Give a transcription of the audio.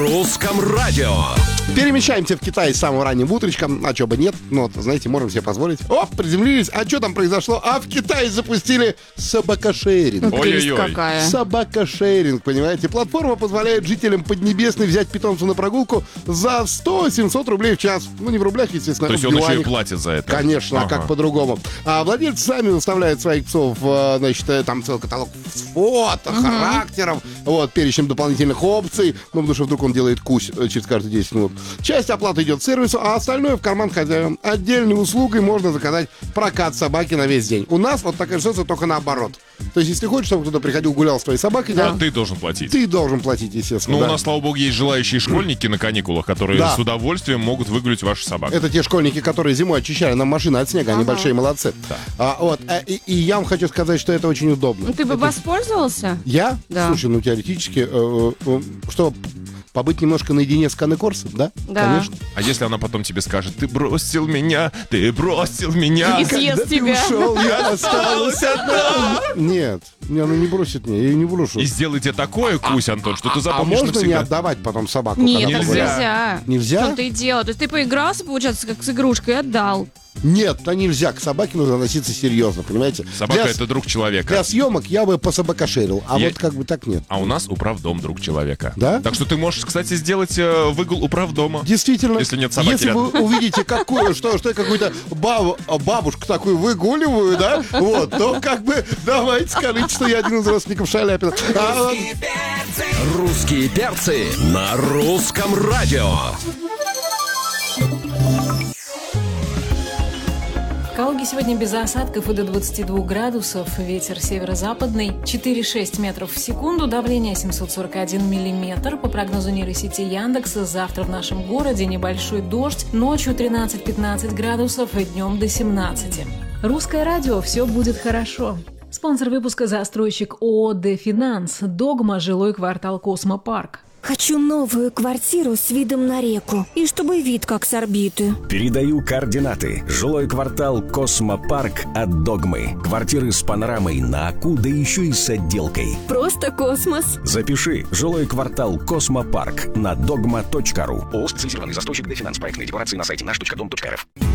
Русском радио. Перемещаемся в Китай с самого раннего утречка. А чё бы нет? Ну, вот, знаете, можем себе позволить. Оп, приземлились. А что там произошло? А в Китае запустили собакошеринг. Ой-ой-ой. Какая. Собакошеринг, понимаете? Платформа позволяет жителям Поднебесной взять питомца на прогулку за 100-700 рублей в час. Ну, не в рублях, естественно, То есть в он юанях. еще и платит за это? Конечно, а как по-другому. А владельцы сами выставляют своих псов, значит, там целый каталог фото, характеров, вот, перечнем дополнительных опций, ну, потому что вдруг он делает кусь через каждые 10 минут. Часть оплаты идет сервису, а остальное в карман хозяина. Отдельной услугой можно заказать прокат собаки на весь день. У нас вот такая ситуация только наоборот. То есть, если хочешь, чтобы кто-то приходил, гулял с твоей собакой, Да. Ты должен платить. Ты должен платить, естественно. Ну, да. у нас, слава богу, есть желающие школьники на каникулах, которые Да. с удовольствием могут выгулять вашу собаку. Это те школьники, которые зимой очищали нам машины от снега, они большие молодцы. Да. И я вам хочу сказать, что это очень удобно. Ну, ты бы Это- воспользовался? Я? Да. Слушай, ну теоретически, что, побыть немножко наедине с Канной Корсом, да? Да. Конечно. А если она потом тебе скажет: ты бросил меня, ты бросил меня. И съест тебя. Ты ушел, я осталась одна. Нет, она не бросит меня, я ее не брошу. И сделайте такое, Кусь, Антон, что ты А запомнишь можно не навсегда. отдавать потом собаку? Нет, когда так Нельзя. нельзя. Нельзя? В том-то и дело. То есть ты поигрался, получается, как с игрушкой и отдал. Нет, то нельзя. К собаке нужно относиться серьезно, понимаете? Собака — Для- это друг человека. Для съемок я бы пособакошерил, а Я- вот как бы так нет. А у нас управдом друг человека. Да? Так что ты можешь, кстати, сделать выгул управдома. Действительно. Если нет собаки Если вы увидите, что я какую-то бабушку такую выгуливаю, да, вот, то как бы давайте скажите, что я один из родственников Шаляпина. Русские перцы на русском радио. В Калуге сегодня без осадков и до 22 градусов. Ветер северо-западный 4,6 метров в секунду. Давление 741 миллиметр. По прогнозу нейросети Яндекса, завтра в нашем городе небольшой дождь. Ночью 13-15 градусов и днем до 17. Русское радио. Все будет хорошо. Спонсор выпуска — застройщик ООО «Дефинанс». «Догма», жилой квартал «Космопарк». Хочу новую квартиру с видом на реку. И чтобы вид как с орбиты. Передаю координаты. Жилой квартал «Космопарк» от «Догмы». Квартиры с панорамой на Аку, да еще и с отделкой. Просто космос. Запиши. Жилой квартал «Космопарк» на dogma.ru. ООО «Специализированный застройщик Дефинанс». Проектные декларации на сайте наш.дом.рф.